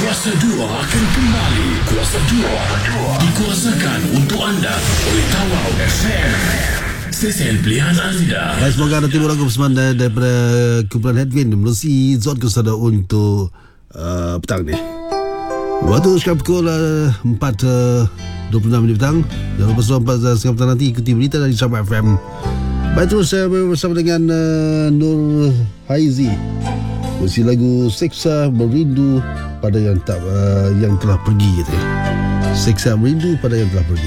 Kuasa 2 akan kembali. Kuasa 2 dikuasakan untuk anda oleh Tawau FM, stesen pilihan anda. Baik, semoga ada timur lagu persembahan daripada kumpulan Headwind melalui Zon Kusada untuk petang ni. Waktu sekarang pukul 4.26 minit petang. Jangan lupa selama 4 petang nanti ikuti berita dari Sabah FM. Baik, terus saya bersama dengan Nur Haizi. Mesti lagu Seksa Merindu pada yang telah pergi gitu ya. Seksa Merindu pada yang telah pergi.